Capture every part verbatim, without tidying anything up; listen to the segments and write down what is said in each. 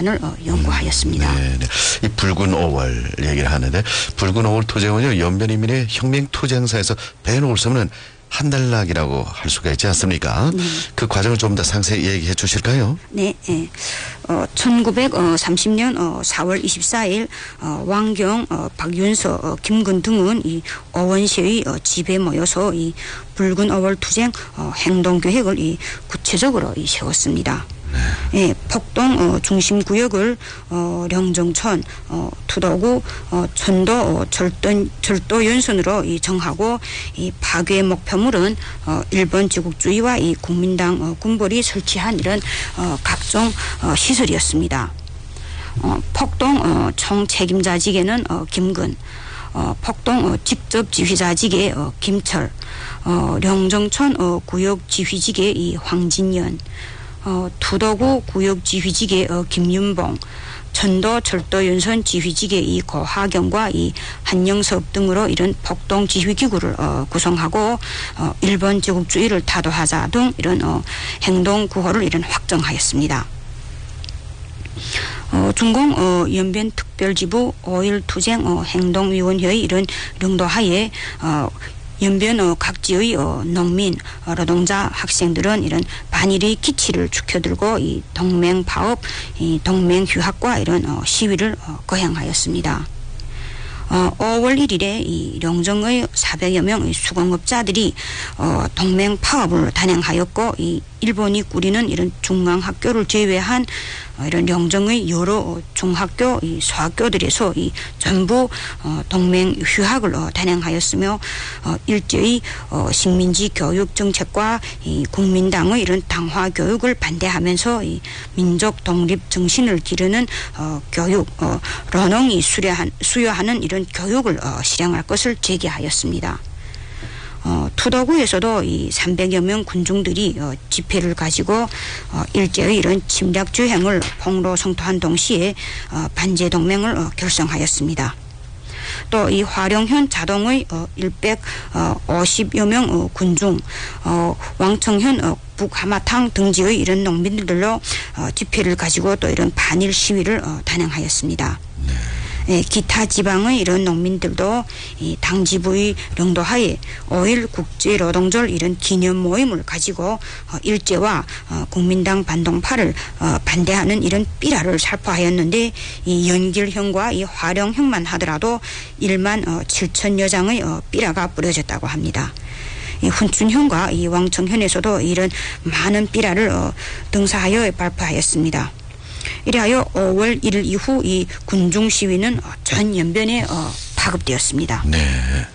기간을 어, 연구하였습니다. 네, 네. 이 붉은 오월 얘기를 하는데 붉은 오월 투쟁은요 연변인민의 혁명 투쟁사에서 빼놓을 수 없는 한달락이라고 할 수가 있지 않습니까? 네. 그 과정을 좀 더 상세히 얘기해 주실까요? 네. 네. 어, 천구백삼십 년 어, 사월 이십사일 어, 왕경, 어, 박윤서, 어, 김근 등은 이 어원시의 어, 집에 모여서 이 붉은 오월 투쟁 어, 행동 계획을 이 구체적으로 이 세웠습니다. 네. 예, 폭동 어, 중심 구역을 어, 령정천, 어, 투도구, 어, 천도, 어, 절도, 절도 연선으로 이 정하고 이 파괴 목표물은 어, 일본 제국주의와 이 국민당 어, 군벌이 설치한 이런 어, 각종 어, 시설이었습니다. 어, 폭동 어, 총 책임자직에는 어, 김근, 어, 폭동 어, 직접 지휘자직에 어, 김철, 어, 령정천 어, 구역 지휘직에 이 황진연, 어, 투도구 구역 지휘직의 어, 김윤봉, 천도 철도 연선 지휘직의 이 고하경과 이 한영섭 등으로 이런 폭동 지휘 기구를 어, 구성하고 어, 일본 제국주의를 타도하자 등 이런 어, 행동 구호를 이런 확정하였습니다. 어, 중공 어, 연변 특별지부 오일 투쟁 어, 행동위원회의 이런 령도하에 어, 연변 어, 각지의 어, 농민, 어, 노동자, 학생들은 이런 반일의 기치를 죽혀들고 이 동맹 파업, 이 동맹 휴학과 이런 어, 시위를 어, 거행하였습니다. 어, 오월 일일에 이 령정의 사백여 명의 수공업자들이 어, 동맹 파업을 단행하였고 이 일본이 꾸리는 이런 중앙학교를 제외한 어, 이런 령정의 여러 중학교, 이 소학교들에서 이 전부 어, 동맹 휴학을 어, 단행하였으며 어, 일제의 어, 식민지 교육 정책과 이 국민당의 이런 당화 교육을 반대하면서 이 민족 독립 정신을 기르는 어, 교육, 어, 런엉이 수려한, 수여하는 이런 교육을 어, 실행할 것을 제기하였습니다. 어, 투도구에서도 이 삼백여 명 군중들이 어, 집회를 가지고 어, 일제의 이런 침략 주행을 폭로성토한 동시에 어, 반제 동맹을 어, 결성하였습니다. 또 이 화령현 자동의 어, 백오십여 명 어, 군중, 어, 왕청현 어, 북하마탕 등지의 이런 농민들로 어, 집회를 가지고 또 이런 반일 시위를 어, 단행하였습니다. 네. 예, 기타 지방의 이런 농민들도 이 당지부의 령도하에 오일 국제노동절 이런 기념 모임을 가지고 어, 일제와 어, 국민당 반동파를 어, 반대하는 이런 삐라를 살포하였는데 이 연길형과 이 화령형만 하더라도 일만 어, 칠천여 장의 어, 삐라가 뿌려졌다고 합니다. 이 훈춘현과 이 왕청현에서도 이런 많은 삐라를 어, 등사하여 발표하였습니다. 이래하여 오월 일일 이후 이 군중 시위는 전 연변에 어, 파급되었습니다. 네.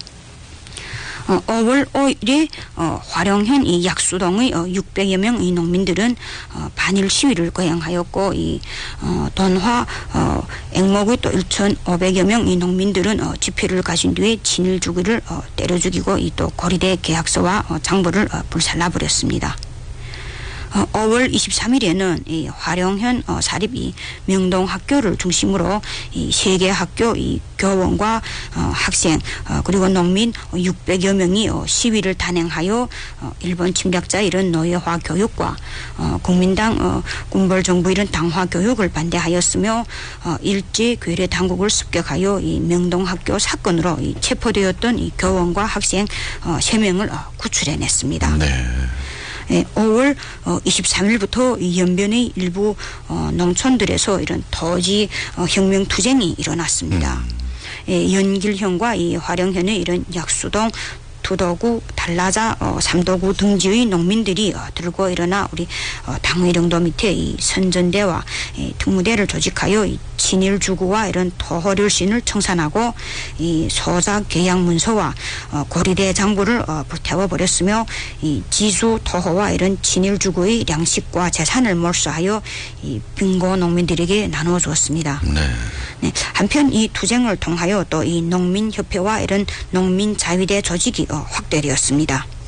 어, 오월 오일에 어, 화령현 이 약수동의 어, 육백여 명의 농민들은 어, 반일 시위를 거행하였고 이 어, 돈화 어, 앵목의 또 천오백여 명의 농민들은 어, 집회를 가진 뒤에 친일 주기를 어, 때려 죽이고 이 또 고리대 계약서와 어, 장부를 어, 불살라버렸습니다. 어, 오월 이십삼일에는 이 화령현 어, 사립 이 명동학교를 중심으로 이 세 개 학교 이 교원과 어, 학생 어, 그리고 농민 육백여 명이 어, 시위를 단행하여 어, 일본 침략자 이런 노예화 교육과 어, 국민당 어, 군벌 정부 이런 당화 교육을 반대하였으며 어, 일제 괴뢰 당국을 습격하여 이 명동학교 사건으로 이 체포되었던 이 교원과 학생 어, 세 명을 어, 구출해냈습니다. 네. 예, 오월 어, 이십삼일부터 이 연변의 일부 어, 농촌들에서 이런 토지 어, 혁명 투쟁이 일어났습니다. 음. 예, 연길현과 이 화령현의 이런 약수동, 투도구, 달라자, 어, 삼도구 등지의 농민들이 어, 들고 일어나 우리 어, 당의령도 밑에 이 선전대와 이 특무대를 조직하여 이 친일 주구와 이런 토호를신을 청산하고 이 소작 계약 문서와 어, 고리대 장부를 어, 불태워 버렸으며 이 지수 토호와 이런 친일 주구의粮식과 재산을 몰수하여 이 빙고 농민들에게 나누어 주었습니다. 네. 네. 한편 이 투쟁을 통하여 또 이 농민협회와 이런 농민자위대 조직이 어, 확대되었습니다.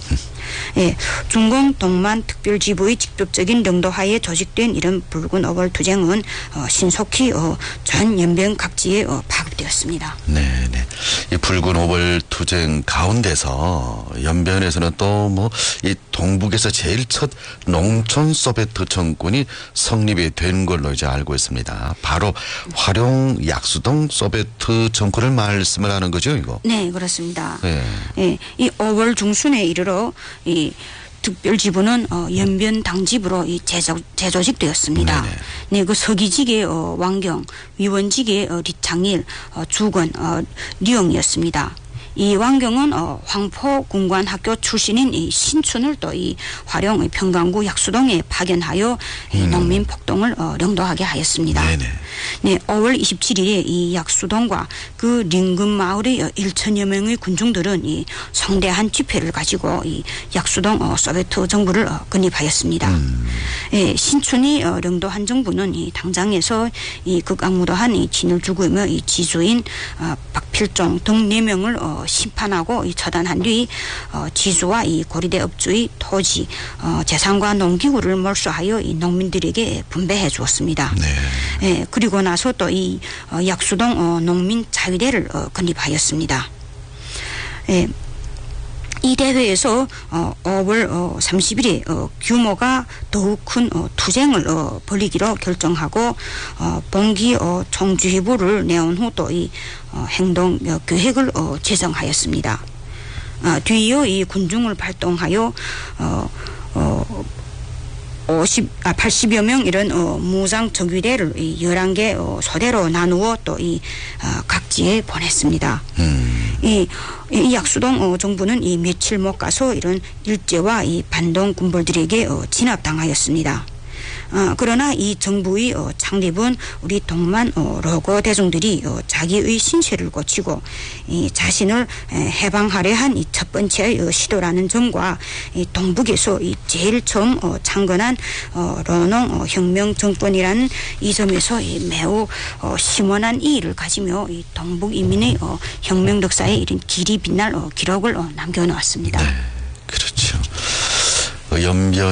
예, 중공 동만 특별지부의 직접적인領導하에 조직된 이런 붉은 오월 투쟁은 어, 신속히 어, 전 연변 각지에 어, 파급되었습니다. 네, 네. 이 붉은 오월 투쟁 가운데서 연변에서는 또 뭐 이 동북에서 제일 첫 농촌 소비에트 정권이 성립이 된 걸로 이제 알고 있습니다. 바로 화룡 약수동 소비에트 정권을 말씀을 하는 거죠, 이거? 네, 그렇습니다. 네. 예, 이 오월 중순에 이르러 이 특별지부는 어, 연변 당지부로 이 재조, 재조직되었습니다. 네네. 네, 그 서기직의 어, 왕경, 위원직의 어, 리창일, 어, 주건, 어, 류영이었습니다. 이 왕경은 어, 황포 군관학교 출신인 이 신춘을 또 이 화룡 평강구 약수동에 파견하여 이 음. 농민 폭동을 어,領導하게 하였습니다. 네네. 네, 오월 이십칠일에 이 약수동과 그 링근 마을의 일천여 명의 군중들은 이 성대한 집회를 가지고 이 약수동 어, 소비에트 정부를 어, 건립하였습니다. 음. 예, 신춘이 어,領導한 정부는 이 당장에서 이 극악무도한 이 진을 죽이며 이 지주인 어, 박필종 등 네 명을 어, 심판하고 이 처단한 뒤 어, 지주와 이 고리대 업주의 토지, 어, 재산과 농기구를 몰수하여 이 농민들에게 분배해 주었습니다. 네. 예, 그리고 나서 또 이 어, 약수동 어, 농민 자위대를 어, 건립하였습니다. 예. 이 대회에서 어, 오월 어, 삼십일에 어, 규모가 더욱 큰 어, 투쟁을 어, 벌이기로 결정하고 어, 봉기 어, 총주의부를 내온 후 또 이 어, 행동 어, 계획을 어, 제정하였습니다. 어, 뒤이어 이 군중을 발동하여 어, 어, 오십, 아, 팔십여 명 이런 어, 무장 정규대를 이 열한 개 어, 소대로 나누어 또 이 어, 각지에 보냈습니다. 음. 이, 이 약수동 어, 정부는 이 며칠 못 가서 이런 일제와 이 반동 군벌들에게 어, 진압당하였습니다. 어, 그러나 이 정부의 어, 창립은 우리 동만 어, 로고 대중들이 어, 자기의 신세를 고치고 이 자신을 에, 해방하려 한 이 첫 번째의 어, 시도라는 점과 이 동북에서 이 제일 처음 어, 창건한 어, 로농 어, 혁명 정권이라는 이 점에서 이 매우 어, 심원한 이의를 가지며 이 동북 이민의 어, 혁명 역사에 이런 길이 빛날 어, 기록을 어, 남겨놓았습니다. 네, 그렇죠. 어,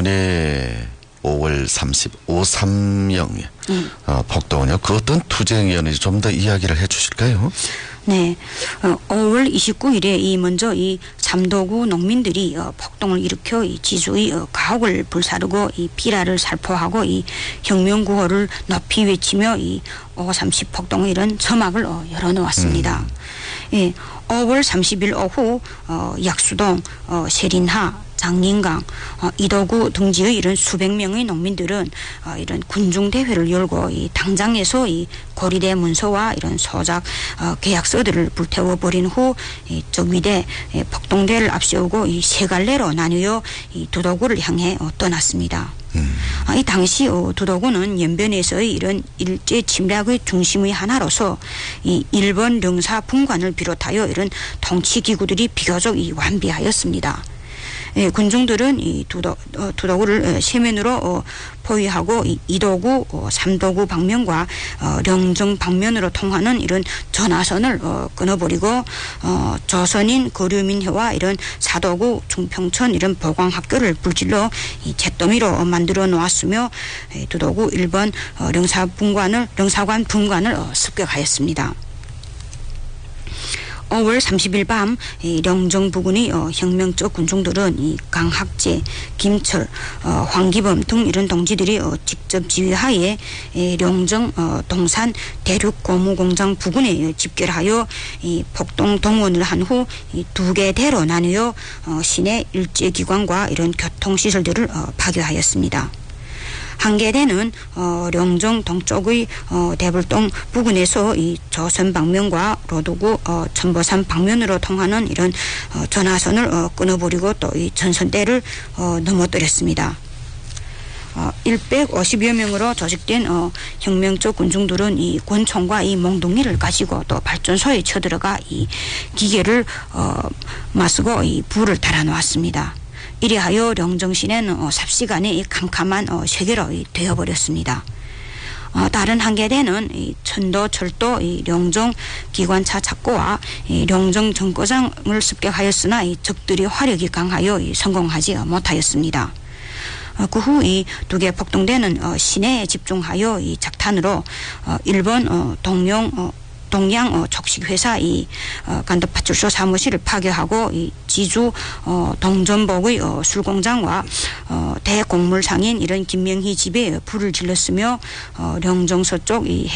연변에 오월 삼십오 삼령 음. 어, 폭동은요. 그 어떤 투쟁이었는지 좀 더 이야기를 해 주실까요? 네, 어, 오월 이십구일에 이 먼저 이 삼도구 농민들이 어, 폭동을 일으켜 이 지주의 어, 가옥을 불사르고 이 비라를 살포하고 이 혁명 구호를 높이 외치며 이 오삼십 폭동의 이런 저막을 어, 열어놓았습니다. 음. 예, 오월 삼십일 오후 어, 약수동, 어, 세린하, 장린강, 어, 이도구 등지의 이런 수백 명의 농민들은 어, 이런 군중 대회를 열고 이 당장에서 이 고리대 문서와 이런 소작 어, 계약서들을 불태워 버린 후 이 적위대 이 폭동대를 앞세우고 이 세 갈래로 나뉘어 이 두도구를 향해 어, 떠났습니다. 음. 아, 이 당시 어, 두도구는 연변에서의 이런 일제 침략의 중심의 하나로서 이 일본 령사 분관을 비롯하여 이런 통치 기구들이 비교적 이 완비하였습니다. 예, 군중들은 이 두도, 어, 두도구를 세면으로 어, 포위하고 이 이도구, 어, 삼도구 방면과 어, 령정 방면으로 통하는 이런 전화선을 어, 끊어버리고 어, 조선인 거류민회와 이런 사도구, 중평천 이런 보광학교를 불질러 이 잿더미로 만들어 놓았으며 이 두도구 일본 어, 령사분관을 령사관 분관을 어, 습격하였습니다. 오월 삼십일 밤 이 령정 부근의 어, 혁명적 군중들은 이 강학재, 김철, 어, 황기범 등 이런 동지들이 어, 직접 지휘하에 이 령정 어, 동산 대륙 고무공장 부근에 집결하여 이 폭동 동원을 한 후 이 두 개 대로 나누어 어, 시내 일제기관과 이런 교통시설들을 어, 파괴하였습니다. 한 개대는 어, 령정 동쪽의 어, 대불동 부근에서 이 조선 방면과 로도구 어, 천보산 방면으로 통하는 이런 어, 전화선을 어, 끊어버리고 또 이 전선대를 어, 넘어뜨렸습니다. 어, 백오십여 명으로 조직된 어, 혁명적 군중들은 이 권총과 이 몽둥이를 가지고 또 발전소에 쳐들어가 이 기계를 어, 맞서고 이 불을 달아놓았습니다. 이리하여 령정시내는 어, 삽시간에 이 캄캄한 어, 세계로 되어버렸습니다. 어, 다른 한 개대는 이 천도, 철도, 이 령종 기관차 착고와 이 령종 정거장을 습격하였으나 이 적들이 화력이 강하여 이 성공하지 못하였습니다. 어, 그 후 이 두 개 폭동대는 어, 시내에 집중하여 이 작탄으로 어, 일본 어, 동용 어, 동양 어, 촉식회사 이 어, 간도파출소 사무실을 파괴하고 이 지주 어, 동전복의 어, 술공장과 어, 대공물상인 이런 김명희 집에 불을 질렀으며 어, 령정서 쪽 이